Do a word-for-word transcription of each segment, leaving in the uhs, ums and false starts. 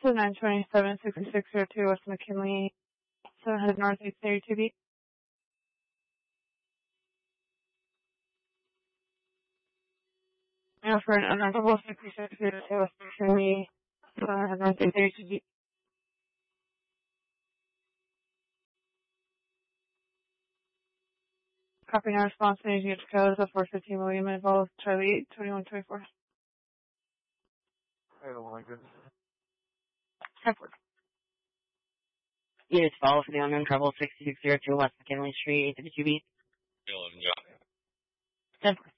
So nine twenty-seven, sixty-six oh two West McKinley, seven hundred North, eight thirty-two B. Now for an unknowable sixty-six oh two West McKinley, seven hundred North, eight thirty-two B. Copy no response, news to code, so four fifteen William involved Charlie twenty-one twenty-four. I don't like it. Template. Units follow for the unknown trouble, sixty-six oh two West McKinley Street, eight thirty-two B. eleven, John. Template.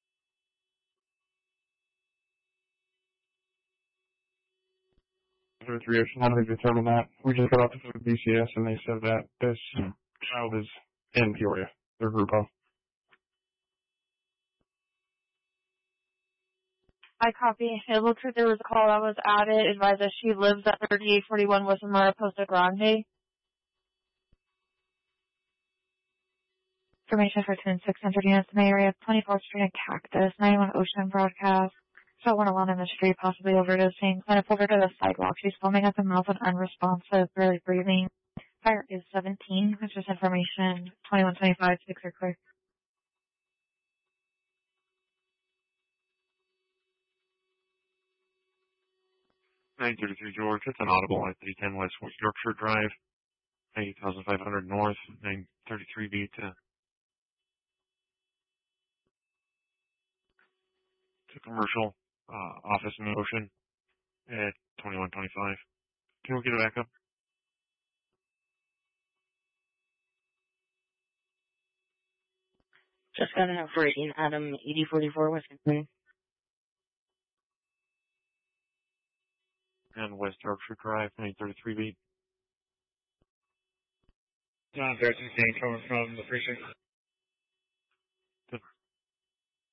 three Ocean, how do they determine that? We just got off the phone with B C S and they said that this child is in Peoria, their group home. I copy. It looks like there was a call that was added, advised that she lives at thirty-eight forty-one West Mariposa Grande. Information for ten six hundred units in the area, twenty-fourth Street and Cactus, ninety-one Ocean Broadcast. Shot one alone in the street, possibly overdosing. When I pulled her to the sidewalk, she's foaming at the mouth and unresponsive, barely breathing. Fire is seventeen. That's just information. twenty-one twenty-five, six are clear. nine thirty-three George, it's an audible at three ten West Yorkshire Drive, eight thousand five hundred North, nine thirty-three B to, to commercial uh, office in the Ocean at twenty-one twenty-five. Can we get it back up? Just got an operating Adam eighty forty-four West McKinley. And West Yorkshire Drive, nine thirty-three B. John thirteen coming from the precinct.